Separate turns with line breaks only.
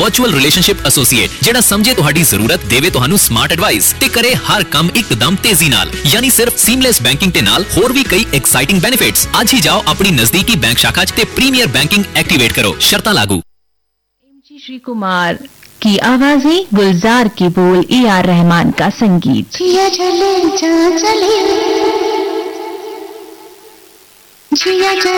Virtual relationship associate ਜਿਹੜਾ ਸਮਝੇ ਤੁਹਾਡੀ ਜ਼ਰੂਰਤ, ਦੇਵੇ ਤੁਹਾਨੂੰ ਸਮਾਰਟ ਐਡਵਾਈਸ ਤੇ ਕਰੇ ਹਰ ਕੰਮ ਇੱਕਦਮ ਤੇਜ਼ੀ ਨਾਲ। ਯਾਨੀ ਸਿਰਫ ਸੀਮਲੈਸ ਬੈਂਕਿੰਗ ਦੇ ਨਾਲ ਹੋਰ ਵੀ ਕਈ ਐਕਸਾਈਟਿੰਗ ਬੈਨੀਫਿਟਸ। ਅੱਜ ਹੀ ਜਾਓ ਆਪਣੀ ਨਜ਼ਦੀਕੀ बैंक शाखा ते प्रीमियर बैंकिंग एक्टिवेट करो, शर्ता लागू।
एमजी श्री कुमार की आवाजें, गुलजार की बोल, AR रहमान का संगीत।
जिया चले जा चले, जिया